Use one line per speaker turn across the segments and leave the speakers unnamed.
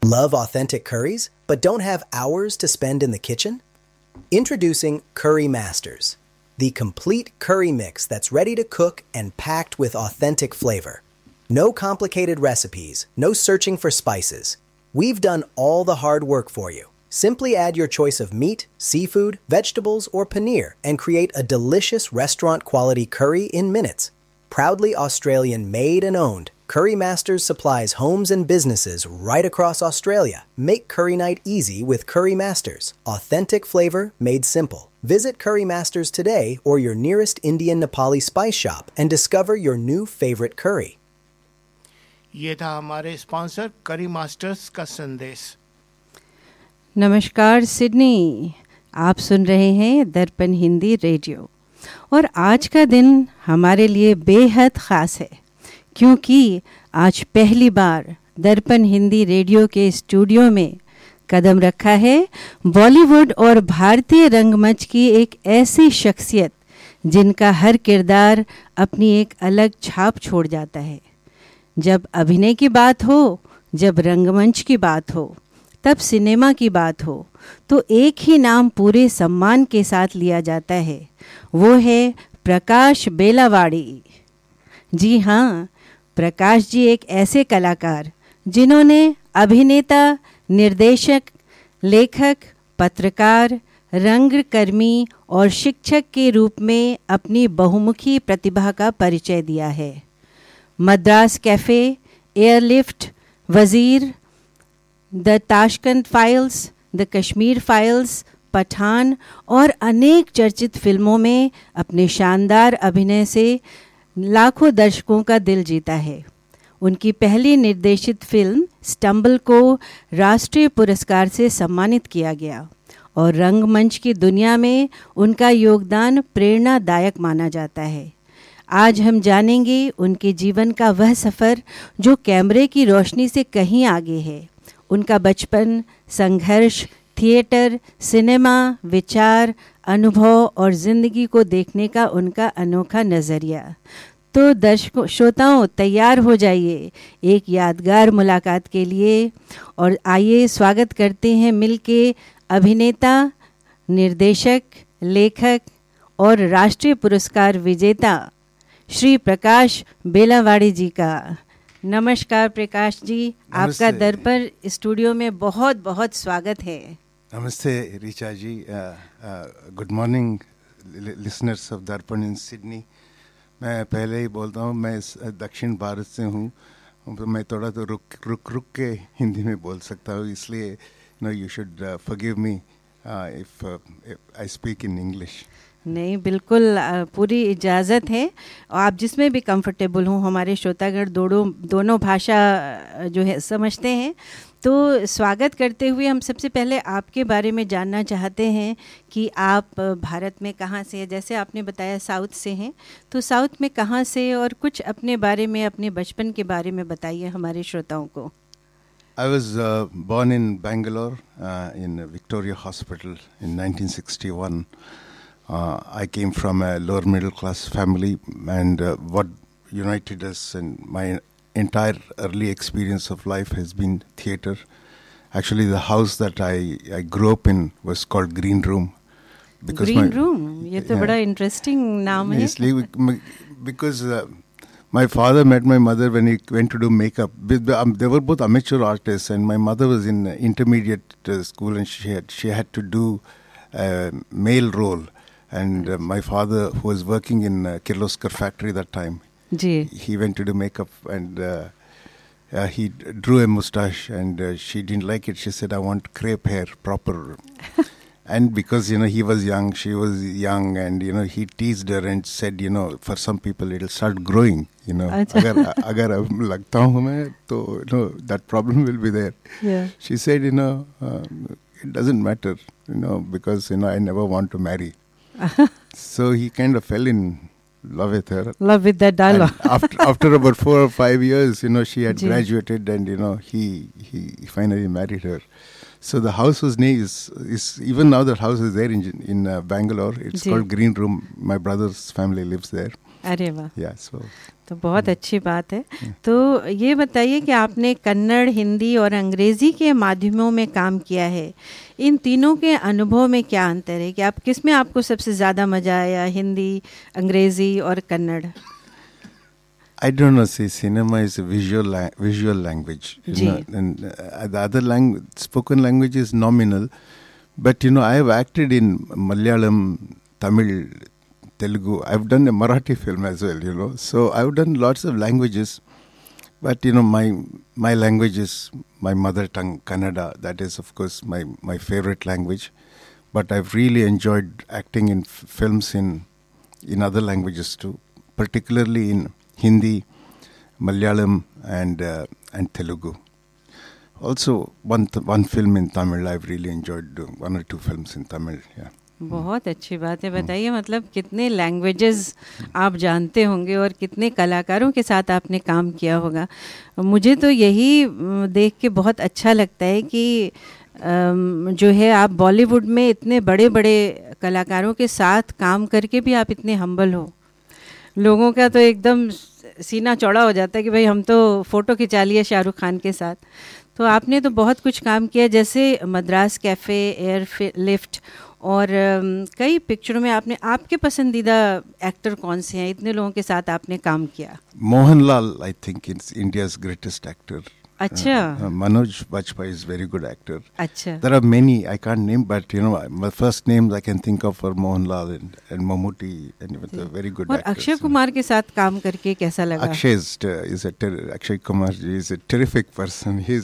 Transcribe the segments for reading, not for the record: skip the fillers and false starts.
Love authentic curries, but don't have hours to spend in the kitchen? Introducing Curry Masters, the complete curry mix that's ready to cook and packed with authentic flavor. No complicated recipes, no searching for spices. We've done all the hard work for you. Simply add your choice of meat, seafood, vegetables, or paneer and create a delicious restaurant-quality curry in minutes. Proudly Australian made and owned, Curry Masters supplies homes and businesses right across Australia. Make curry night easy with Curry Masters. Authentic flavor made simple. Visit Curry Masters today or your nearest Indian Nepali spice shop and discover your new favorite curry.
ये था हमारे sponsor करी masters का संदेश।
नमस्कार Sydney, आप सुन रहे हैं दर्पण हिंदी रेडियो और आज का दिन हमारे लिए बेहद ख़ास है क्योंकि आज पहली बार दर्पण हिंदी रेडियो के स्टूडियो में कदम रखा है बॉलीवुड और भारतीय रंगमंच की एक ऐसी शख्सियत जिनका हर किरदार अपनी एक अलग छाप छोड़ जाता है। जब अभिनय की बात हो, जब रंगमंच की बात हो, तब सिनेमा की बात हो तो एक ही नाम पूरे सम्मान के साथ लिया जाता है, वो है प्रकाश बेलावाड़ी। जी हाँ, प्रकाश जी एक ऐसे कलाकार जिन्होंने अभिनेता, निर्देशक, लेखक, पत्रकार, रंगकर्मी और शिक्षक के रूप में अपनी बहुमुखी प्रतिभा का परिचय दिया है। मद्रास कैफ़े, एयरलिफ्ट, वज़ीर, the Tashkent files, the Kashmir files, Pathan और अनेक चर्चित फिल्मों में अपने शानदार अभिनय से लाखों दर्शकों का दिल जीता है। उनकी पहली निर्देशित फिल्म स्टम्बल को राष्ट्रीय पुरस्कार से सम्मानित किया गया और रंगमंच की दुनिया में उनका योगदान प्रेरणादायक माना जाता है। आज हम जानेंगे उनके जीवन का वह सफ़र जो कैमरे की रोशनी से कहीं आगे है। उनका बचपन, संघर्ष, थिएटर, सिनेमा, विचार, अनुभव और ज़िंदगी को देखने का उनका अनोखा नज़रिया। तो दर्शकों, श्रोताओं, तैयार हो जाइए एक यादगार मुलाकात के लिए और आइए स्वागत करते हैं मिलके अभिनेता, निर्देशक, लेखक और राष्ट्रीय पुरस्कार विजेता श्री प्रकाश बेलावाड़ी जी का। नमस्कार प्रकाश जी, आपका दर्पण स्टूडियो में बहुत बहुत स्वागत है।
नमस्ते ऋचा जी, गुड मॉर्निंग लिसनर्स ऑफ दर्पण इन सिडनी। मैं पहले ही बोलता हूँ, मैं दक्षिण भारत से हूँ, मैं थोड़ा तो रुक के हिंदी में बोल सकता हूँ, इसलिए you should forgive me if I speak in English.
नहीं, बिल्कुल पूरी इजाज़त है। आप जिसमें भी कंफर्टेबल हों, हमारे श्रोतागण दोनों भाषा जो है समझते हैं। तो स्वागत करते हुए हम सबसे पहले आपके बारे में जानना चाहते हैं कि आप भारत में कहाँ से हैं। जैसे आपने बताया साउथ से हैं, तो साउथ में कहाँ से और कुछ अपने बारे में, अपने बचपन के बारे में बताइए हमारे श्रोताओं को।
I was born in Bangalore in Victoria Hospital in 1961. I came from a lower middle class family, and what united us and my entire early experience of life has been theatre. Actually, the house that I grew up in was called Green Room.
Green Room, ये तो बड़ा interesting नाम है।
Because my father met my mother when he went to do makeup. They were both amateur artists, and my mother was in intermediate school, and she had to do a male role. And my father, who was working in Kirloskar factory that time, he went to do makeup, and he drew a mustache, and she didn't like it. She said, "I want crepe hair, proper." And because he was young, she was young, and he teased her and said, for some people it'll start growing. Agar lagta hu main, to that problem will be there.
Yeah.
She said, it doesn't matter, because I never want to marry. So he kind of fell in love with her.
Love with that dialogue.
After about 4 or 5 years, she had graduated, and he finally married her. So the house was is even now that house is there in Bangalore. It's called Green Room. My brother's family lives there.
अरे वाह,
Yeah, so
तो बहुत अच्छी बात है। तो ये बताइए कि आपने कन्नड़, हिंदी और अंग्रेज़ी के माध्यमों में काम किया है। इन तीनों के अनुभव में क्या अंतर है कि आप किस में आपको सबसे ज़्यादा मज़ा आया, हिंदी, अंग्रेज़ी और Kannada?
I don't know. See, cinema is a visual language.
Ji.
And the other spoken language is nominal. But I have acted in Malayalam, Tamil, Telugu. I've done a Marathi film as well. So I've done lots of languages. But my language is my mother tongue, Kannada. That is, of course, my favorite language. But I've really enjoyed acting in films in other languages too, particularly in Hindi, Malayalam, and Telugu. Also, one film in Tamil. I've really enjoyed doing 1 or 2 films in Tamil. Yeah.
बहुत अच्छी बात है। बताइए, मतलब कितने languages आप जानते होंगे और कितने कलाकारों के साथ आपने काम किया होगा। मुझे तो यही देख के बहुत अच्छा लगता है कि जो है आप बॉलीवुड में इतने बड़े बड़े कलाकारों के साथ काम करके भी आप इतने हम्बल हो। लोगों का तो एकदम सीना चौड़ा हो जाता है कि भाई हम तो फ़ोटो खिंचा लिए शाहरुख खान के साथ। तो आपने तो बहुत कुछ काम किया, जैसे मद्रास कैफ़े, एयर लिफ्ट और कई पिक्चरों में आपने। आपके पसंदीदा एक्टर कौन से हैं? इतने लोगों के साथ आपने काम किया।
Mohanlal, I think, is India's greatest actor.
अच्छा।
Manoj Bajpayee is very good actor.
अच्छा।
There are many, I can't name, but my first names I can think of are Mohanlal and Mammootty, and they're very good
और
actors.
Akshay Kumar के साथ काम करके कैसा लगा?
Akshay Kumar is a terrific person. He's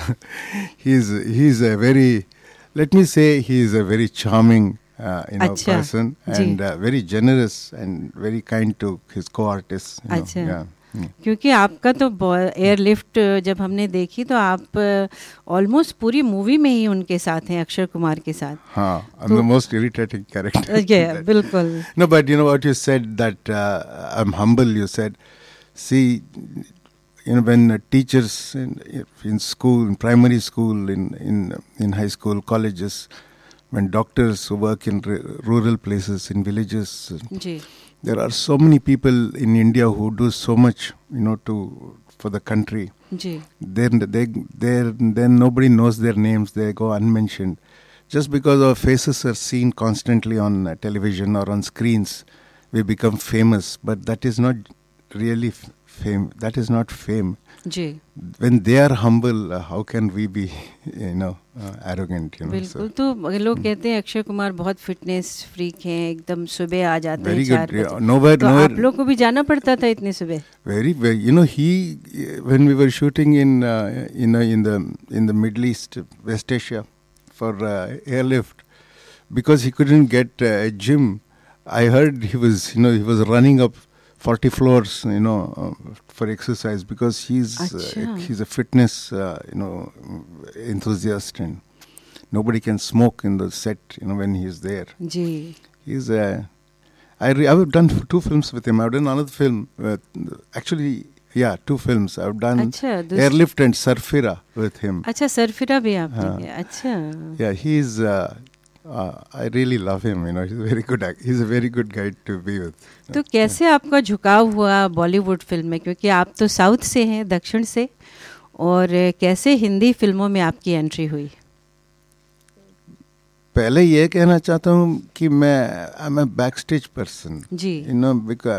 a very, let me say, he is a very charming person, and very generous and very kind to his co-artists.
अच्छा। क्योंकि आपका तो एयरलिफ्ट जब हमने देखी तो आप ऑलमोस्ट पूरी मूवी में ही उनके साथ हैं, अक्षय कुमार के साथ।
हाँ, I'm the most irritating character.
Yeah, बिल्कुल।
No, but what you said, that I'm humble, you said. See, when teachers in school, in primary school, in high school, colleges, when doctors who work in rural places, in villages,
ji.
There are so many people in India who do so much, for the country.
Ji.
Then nobody knows their names. They go unmentioned. Just because our faces are seen constantly on television or on screens, we become famous. But that is not really fame. That is not fame.
Ji.
When they are humble, how can we be, arrogant?
बिल्कुल। तो लोग कहते हैं अक्षय कुमार बहुत fitness freak हैं, एकदम सुबह आ जाते हैं 4 बजे। तो आप लोग को भी जाना पड़ता था इतने सुबह?
Very, when we were shooting in the Middle East, West Asia, for airlift, because he couldn't get a gym, I heard he was running up 40 floors, for exercise, because he's a fitness, enthusiast, and nobody can smoke in the set, when he's there.
Ji.
He's I've done 2 films with him. I've done another film, 2 films. I've done Airlift and Surfira with him.
अच्छा, सरफिरा भी आपने किया। अच्छा।
Yeah, he's. I really love him. He's a very good actor. He's a very good guy to be with.
तो कैसे आपका झुकाव हुआ बॉलीवुड फिल्म में, क्योंकि आप तो साउथ से हैं, दक्षिण से, और कैसे हिंदी फिल्मों में आपकी एंट्री हुई?
पहले ये कहना चाहता हूँ कि I'm a backstage person.
Ji.
Because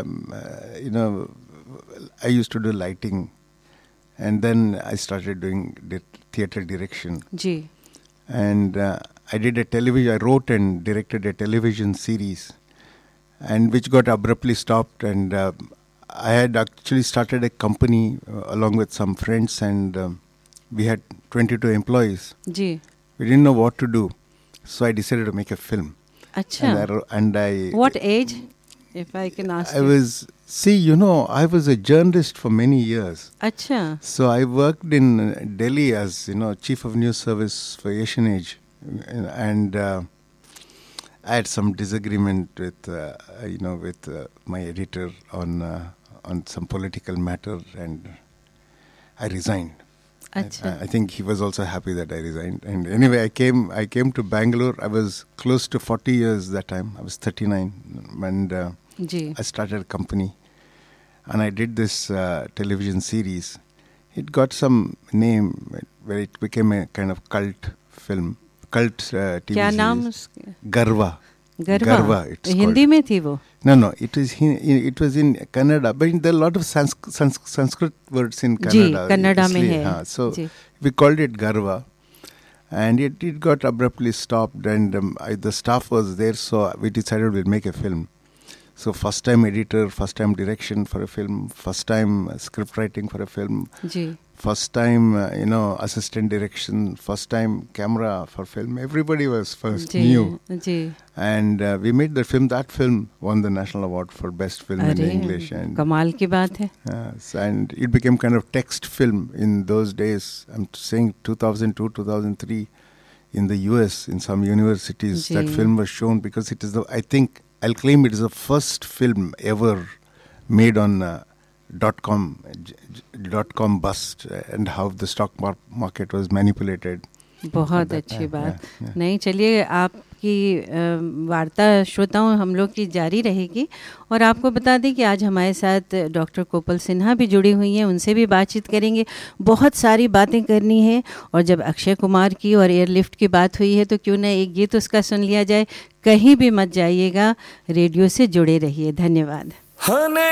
I used to do lighting, and then I started doing theatre direction.
Ji.
And I wrote and directed a television series, and which got abruptly stopped. And I had actually started a company along with some friends, and we had 22 employees.
Ji.
We didn't know what to do, so I decided to make a film.
अच्छा.
And I.
What age, if I can ask?
I was a journalist for many years.
अच्छा.
So I worked in Delhi as chief of news service for Asian Age. And I had some disagreement with my editor on some political matter, and I resigned. I think he was also happy that I resigned. And anyway, I came to Bangalore. I was close to 40 years that time. I was 39, and I started a company. and I did this television series. It got some name where it became a kind of cult film, cult TV
क्या
series.
नाम उसके?
Garva.
Garba
it's
Hindi
called.
में थी वो?
No, it was in Kannada, but there are a lot of Sanskrit words in Kannada.
जी, कन्नड़ा में है.
हाँ, so
ji.
we called it Garva, and it got abruptly stopped, and the staff was there, so we decided we'll make a film. So first time editor, first time direction for a film, first time script writing for a film,
ji.
first time assistant direction, first time camera for film. Everybody was first new.
Ji.
And we made the film. That film won the national award for best film in English. And
कमाल की बात है.
and it became kind of text film in those days. I'm saying 2002, 2003 in the US, in some universities, that film was shown because it is I think I'll claim it is the first film ever made on .com bust and how the stock market was manipulated.
बहुत अच्छी बात. नहीं, चलिए आपकी वार्ता श्रोताओं हम लोग की जारी रहेगी और आपको बता दें कि आज हमारे साथ डॉक्टर कोपल सिन्हा भी जुड़ी हुई हैं. उनसे भी बातचीत करेंगे. बहुत सारी बातें करनी है और जब अक्षय कुमार की और एयरलिफ्ट की बात हुई है तो क्यों ना एक गीत उसका सुन लिया जाए. कहीं भी मत जाइएगा, रेडियो से जुड़े रहिए. धन्यवाद.